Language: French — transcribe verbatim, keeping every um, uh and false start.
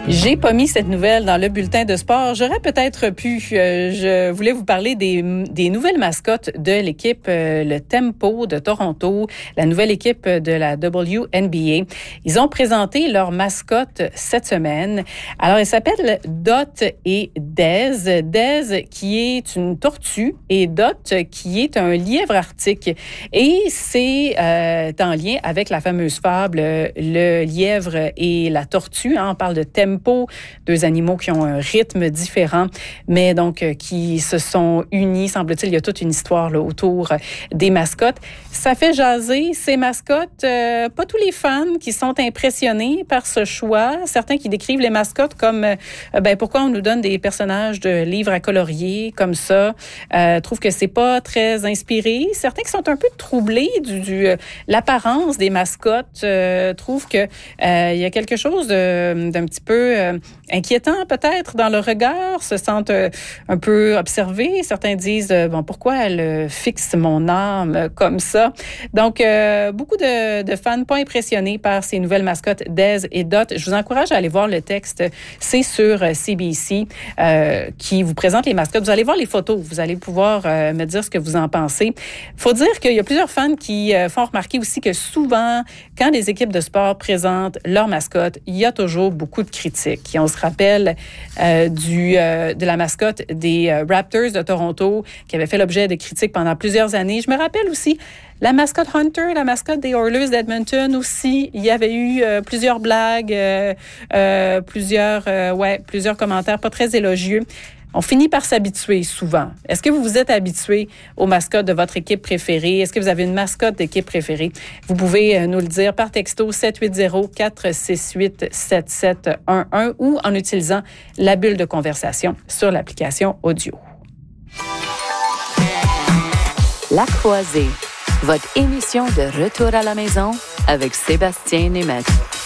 J'ai pas mis cette nouvelle dans le bulletin de sport. J'aurais peut-être pu. Euh, je voulais vous parler des, des nouvelles mascottes de l'équipe, euh, le Tempo de Toronto, la nouvelle équipe de la W N B A. Ils ont présenté leur mascotte cette semaine. Alors, elle s'appelle Dot et Dez. Dez qui est une tortue et Dot qui est un lièvre arctique. Et c'est euh, en lien avec la fameuse fable Le lièvre et la tortue. Hein, on parle de Tempo. Deux animaux qui ont un rythme différent, mais donc euh, qui se sont unis, semble-t-il. Il y a toute une histoire là, autour des mascottes. Ça fait jaser ces mascottes. Euh, pas tous les fans qui sont impressionnés par ce choix. Certains qui décrivent les mascottes comme euh, ben, pourquoi on nous donne des personnages de livres à colorier comme ça. Euh, trouvent que c'est pas très inspiré. Certains qui sont un peu troublés du, du euh, l'apparence des mascottes euh, trouvent que euh, il y a quelque chose de, d'un petit peu Euh, inquiétant peut-être dans le regard, se sentent euh, un peu observés. Certains disent, euh, bon, pourquoi elle euh, fixe mon âme euh, comme ça? Donc, euh, beaucoup de, de fans pas impressionnés par ces nouvelles mascottes Dez et Dot. Je vous encourage à aller voir le texte. C'est sur euh, C B C euh, qui vous présente les mascottes. Vous allez voir les photos. Vous allez pouvoir euh, me dire ce que vous en pensez. Faut dire qu'il y a plusieurs fans qui euh, font remarquer aussi que souvent, quand les équipes de sport présentent leurs mascottes, il y a toujours beaucoup de critiques. On se rappelle euh, du, euh, de la mascotte des euh, Raptors de Toronto qui avait fait l'objet de critiques pendant plusieurs années. Je me rappelle aussi la mascotte Hunter, la mascotte des Oilers d'Edmonton aussi. Il y avait eu euh, plusieurs blagues, euh, euh, plusieurs, euh, ouais, plusieurs commentaires pas très élogieux. On finit par s'habituer souvent. Est-ce que vous vous êtes habitué aux mascottes de votre équipe préférée? Est-ce que vous avez une mascotte d'équipe préférée? Vous pouvez nous le dire par texto sept huit zéro, quatre six huit, sept sept un un ou en utilisant la bulle de conversation sur l'application audio. La Croisée, votre émission de retour à la maison avec Sébastien Nemeth.